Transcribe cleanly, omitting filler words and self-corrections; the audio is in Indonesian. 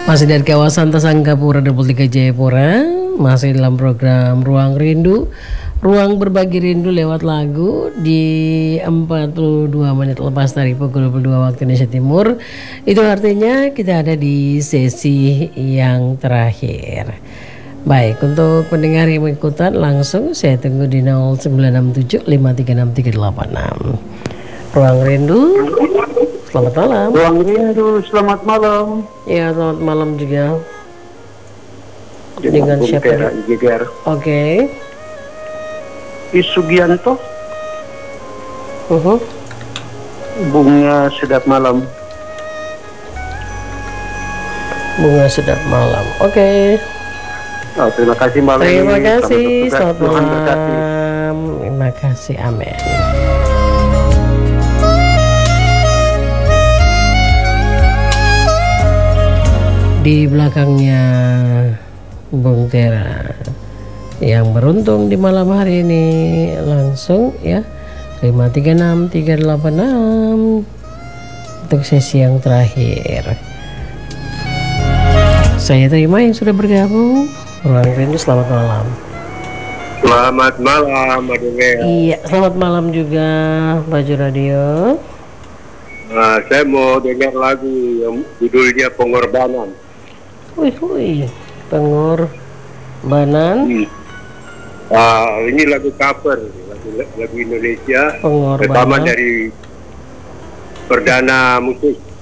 Masih dari kawasan Tasangkapura, Republik Jayapura, masih dalam program Ruang Rindu, ruang berbagi rindu lewat lagu di 42 menit lepas dari pukul 22 waktu Indonesia Timur. Itu artinya kita ada di sesi yang terakhir. Baik, untuk pendengar yang mengikutan langsung saya tunggu di 0967 536 386. Ruang Rindu. Selamat malam. Ruang Rindu, selamat malam. Ya, selamat malam juga. Dengan siapa? Oke. Isugianto. Bunga sedap malam. Bunga sedap malam. Oke. Oh, terima kasih malam. Terima kasih. Selamat malam. Terima kasih. Amin. Di belakangnya Bung Tera yang beruntung di malam hari ini langsung ya 536 386 untuk sesi yang terakhir. Saya terima yang sudah bergabung. Ruang Rindu, selamat malam. Selamat malam, Mbak Dewi. Iya, selamat malam juga Baju Radio. Saya mau dengar lagu yang judulnya Pengorbanan. Wih, Pengorbanan. Ini lagu cover, lagu Indonesia. Pengorbanan. Pertama dari Perdana Musik